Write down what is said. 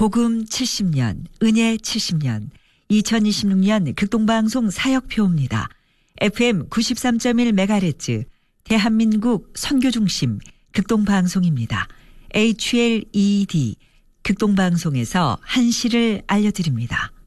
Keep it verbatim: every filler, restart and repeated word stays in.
복음 칠십 년, 은혜 칠십 년, 이천이십육 년 극동방송 사역표입니다. 에프엠 구십삼 점 일 메가헤르츠 대한민국 선교중심 극동방송입니다. 에이치엘이디 극동방송에서 한시를 알려드립니다.